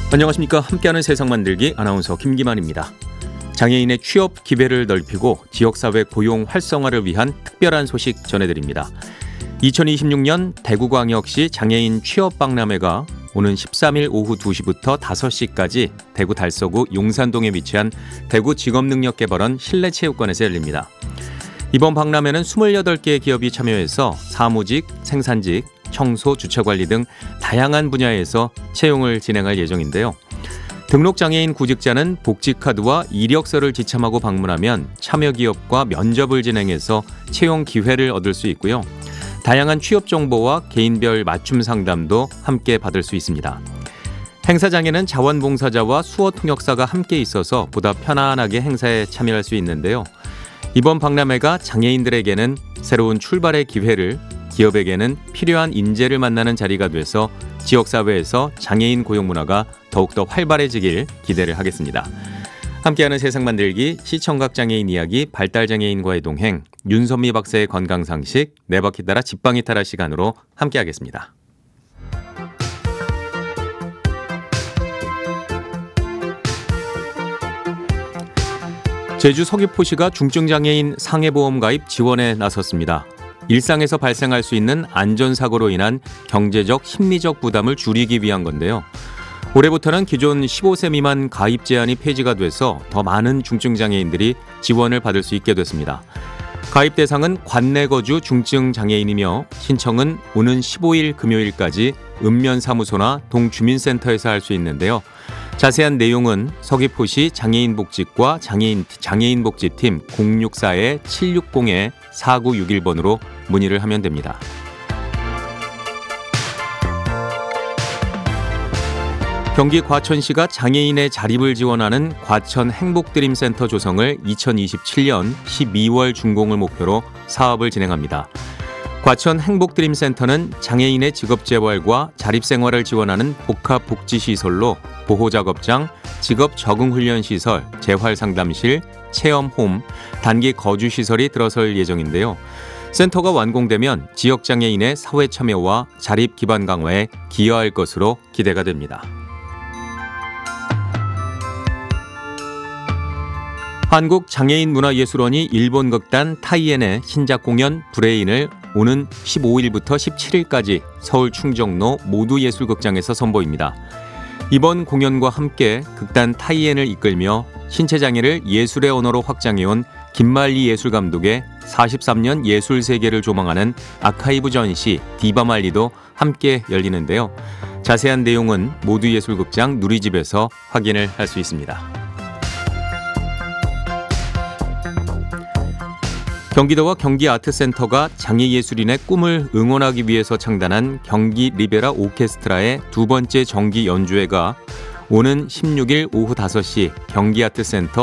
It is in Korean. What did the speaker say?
안녕하십니까. 함께하는 세상 만들기 아나운서 김기만입니다. 장애인의 취업 기회를 넓히고 지역사회 고용 활성화를 위한 특별한 소식 전해드립니다. 2026년 대구광역시 장애인 취업박람회가 오는 13일 오후 2시부터 5시까지 대구 달서구 용산동에 위치한 대구직업능력개발원 실내체육관에서 열립니다. 이번 박람회는 28개의 기업이 참여해서 사무직, 생산직, 청소, 주차관리 등 다양한 분야에서 채용을 진행할 예정인데요. 등록장애인 구직자는 복지카드와 이력서를 지참하고 방문하면 참여기업과 면접을 진행해서 채용 기회를 얻을 수 있고요. 다양한 취업 정보와 개인별 맞춤 상담도 함께 받을 수 있습니다. 행사장에는 자원봉사자와 수어통역사가 함께 있어서 보다 편안하게 행사에 참여할 수 있는데요. 이번 박람회가 장애인들에게는 새로운 출발의 기회를, 기업에게는 필요한 인재를 만나는 자리가 돼서 지역사회에서 장애인 고용 문화가 더욱더 활발해지길 기대를 하겠습니다. 함께하는 세상 만들기, 시청각 장애인 이야기, 발달 장애인과의 동행, 윤선미 박사의 건강상식, 네 바퀴 따라 집방이 따라 시간으로 함께하겠습니다. 제주 서귀포시가 중증장애인 상해보험 가입 지원에 나섰습니다. 일상에서 발생할 수 있는 안전사고로 인한 경제적, 심리적 부담을 줄이기 위한 건데요. 올해부터는 기존 15세 미만 가입 제한이 폐지가 돼서 더 많은 중증장애인들이 지원을 받을 수 있게 됐습니다. 가입 대상은 관내거주 중증장애인이며 신청은 오는 15일 금요일까지 읍면사무소나 동주민센터에서 할 수 있는데요. 자세한 내용은 서귀포시 장애인복지과 장애인복지팀 064-760-4961번으로 문의를 하면 됩니다. 경기 과천시가 장애인의 자립을 지원하는 과천 행복드림센터 조성을 2027년 12월 준공을 목표로 사업을 진행합니다. 과천 행복드림센터는 장애인의 직업재활과 자립생활을 지원하는 복합복지시설로 보호작업장, 직업적응훈련시설, 재활상담실, 체험홈, 단기 거주시설이 들어설 예정인데요. 센터가 완공되면 지역장애인의 사회참여와 자립기반 강화에 기여할 것으로 기대가 됩니다. 한국장애인문화예술원이 일본 극단 타이엔의 신작 공연 브레인을 오는 15일부터 17일까지 서울 충정로 모두예술극장에서 선보입니다. 이번 공연과 함께 극단 타이엔을 이끌며 신체장애를 예술의 언어로 확장해온 김말리 예술감독의 43년 예술세계를 조망하는 아카이브 전시 디바말리도 함께 열리는데요. 자세한 내용은 모두예술극장 누리집에서 확인을 할 수 있습니다. 경기도와 경기아트센터가 장애예술인의 꿈을 응원하기 위해서 창단한 경기 리베라 오케스트라의 두 번째 정기 연주회가 오는 16일 오후 5시 경기아트센터